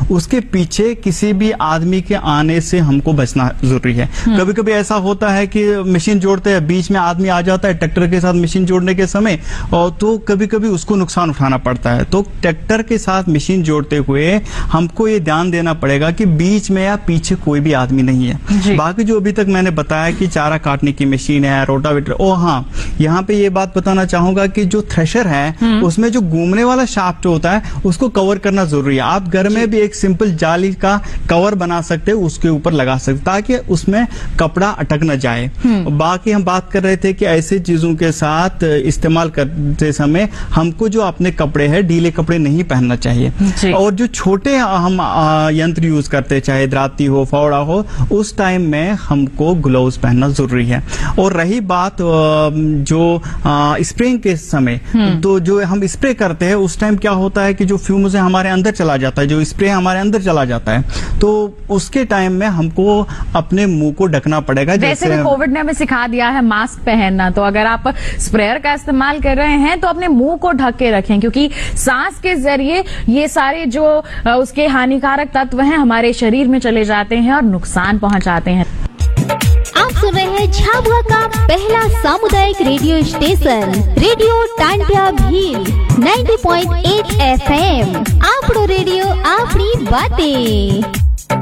उसके पीछे किसी भी आदमी के आने से हमको बचना जरूरी है। कभी कभी ऐसा होता है कि मशीन जोड़ते हैं, बीच में आदमी आ जाता है ट्रैक्टर के साथ मशीन जोड़ने के समय, और तो कभी कभी उसको नुकसान उठाना पड़ता है। तो ट्रैक्टर के साथ मशीन जोड़ते हुए हमको ये ध्यान देना पड़ेगा कि बीच में या पीछे कोई भी आदमी नहीं है। बाकी जो अभी तक मैंने बताया कि चारा काटने की मशीन है, रोटावेटर, ओ हाँ, यहाँ पे ये बात बताना चाहूंगा कि जो थ्रेशर है उसमें जो घूमने वाला शाफ्ट होता है उसको कवर करना जरूरी है। आप घर में भी एक सिंपल जाली का कवर बना सकते हो, उसके ऊपर लगा सकते ताकि उसमें कपड़ा अटक न जाए। बाकी हम बात कर रहे थे कि ऐसे चीजों के साथ इस्तेमाल करते समय हमको जो अपने कपड़े हैं ढीले कपड़े नहीं पहनना चाहिए, और जो छोटे हम यंत्र यूज करते चाहे दराती हो, फावड़ा हो, उस टाइम में हमको ग्लव्स पहनना जरूरी है। और रही बात जो स्प्रेइंग के समय, तो जो हम स्प्रे करते हैं उस टाइम क्या होता है कि जो फ्यूम्स है हमारे अंदर चला जाता है, जो स्प्रे हमारे अंदर चला जाता है, तो उसके टाइम में हमको अपने मुंह को ढकना पड़ेगा। वैसे भी कोविड ने हमें सिखा दिया है मास्क पहनना, तो अगर आप स्प्रेयर का इस्तेमाल कर रहे हैं तो अपने मुंह को ढक के रखें, क्योंकि सांस के जरिए ये सारे जो उसके हानिकारक तत्व हैं हमारे शरीर में चले जाते हैं और नुकसान पहुंचाते हैं। आप सुन रहे हैं झाबुआ का पहला सामुदायिक radio station radio Tantia Bhil 90.8 FM। आपड़ो radio आपड़ी बातें।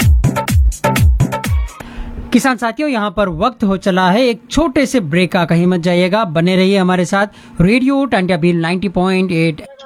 किसान साथियों, यहाँ पर वक्त हो चला है एक छोटे से ब्रेक का, कहीं मत जाइएगा, बने रहिए हमारे साथ। रेडियो टांटिया भील 90.8